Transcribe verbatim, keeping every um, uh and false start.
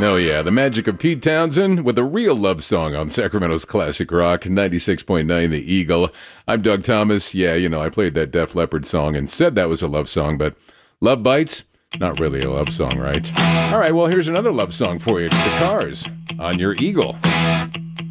Oh, yeah, the magic of Pete Townsend with a real love song on Sacramento's Classic Rock, ninety-six point nine The Eagle. I'm Doug Thomas. Yeah, you know, I played that Def Leppard song and said that was a love song, but Love Bites? Not really a love song, right? All right, well, here's another love song for you. The Cars on your Eagle.